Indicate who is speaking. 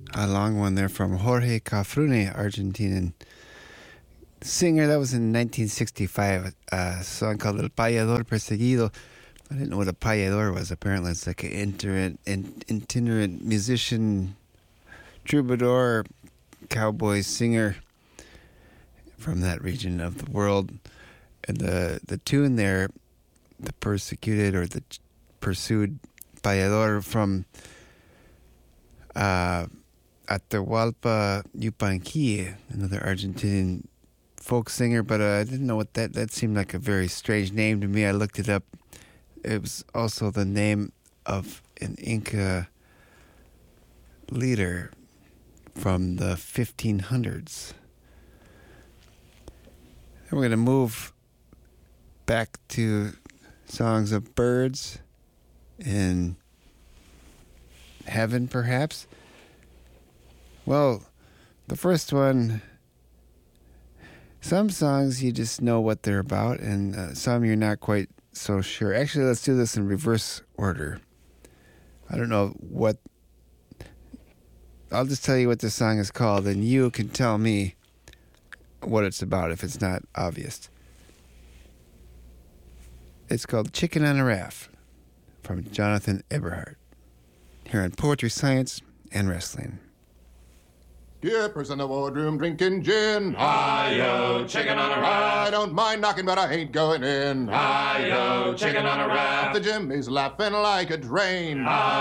Speaker 1: A long one there from Jorge Cafrune, Argentinian singer. That was in 1965, a song called El Payador Perseguido. I didn't know what a payador was. Apparently it's like an itinerant musician, troubadour, cowboy singer from that region of the world. And the tune there, the persecuted or the pursued payador from Atahualpa Yupanqui, another Argentinian folk singer, but I didn't know what that seemed like a very strange name to me. I looked it up. It was also the name of an Inca leader from the 1500s. And we're going to move back to songs of birds in heaven, perhaps. Well, the first one, some songs you just know what they're about, and some you're not quite so sure. Actually, let's do this in reverse order. I don't know what... I'll just tell you what this song is called, and you can tell me what it's about if it's not obvious. It's called Chicken on a Raft from Jonathan Eberhard here on Poetry, Science, and Wrestling.
Speaker 2: Dippers in the wardroom drinking gin.
Speaker 3: Hi-yo, chicken on a raft.
Speaker 2: I don't mind knocking, but I ain't going in.
Speaker 3: Hi-yo, chicken on a raft.
Speaker 2: The Jimmy's laughing like a drain.